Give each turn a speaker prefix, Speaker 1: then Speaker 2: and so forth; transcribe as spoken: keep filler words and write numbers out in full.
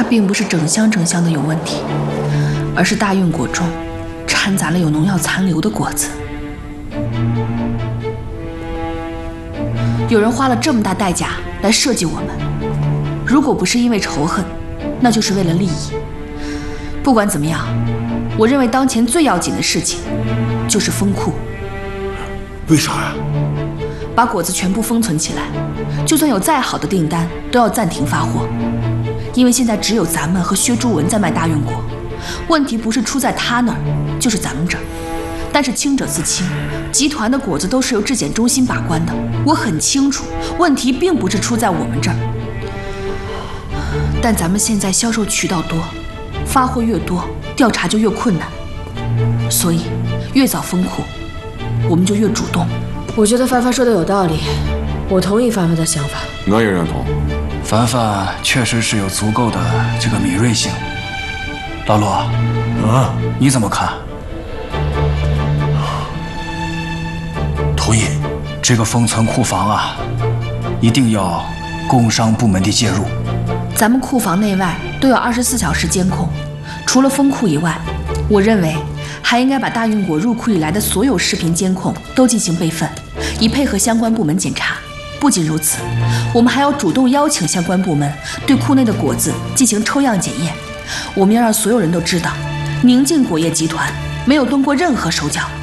Speaker 1: 它并不是整箱整箱的有问题，而是大运果中掺杂了有农药残留的果子。有人花了这么大代价来设计我们，如果不是因为仇恨，那就是为了利益。不管怎么样，我认为当前最要紧的事情就是封库。
Speaker 2: 为啥呀？
Speaker 1: 把果子全部封存起来，就算有再好的订单，都要暂停发货。因为现在只有咱们和薛朱文在卖大运果，问题不是出在他那儿，就是咱们这儿。但是清者自清，集团的果子都是由质检中心把关的，我很清楚，问题并不是出在我们这儿。但咱们现在销售渠道多，发货越多，调查就越困难，所以越早封库，我们就越主动。
Speaker 3: 我觉得凡凡说的有道理，我同意凡凡的想法。
Speaker 2: 我也认同，
Speaker 4: 凡凡确实是有足够的这个敏锐性。老罗，
Speaker 2: 啊，
Speaker 4: 你怎么看？
Speaker 2: 同意。
Speaker 4: 这个封存库房啊，一定要工商部门的介入。
Speaker 1: 咱们库房内外都有二十四小时监控，除了封库以外，我认为还应该把大运果入库以来的所有视频监控都进行备份，以配合相关部门检查。不仅如此，我们还要主动邀请相关部门对库内的果子进行抽样检验。我们要让所有人都知道，宁静果业集团没有动过任何手脚。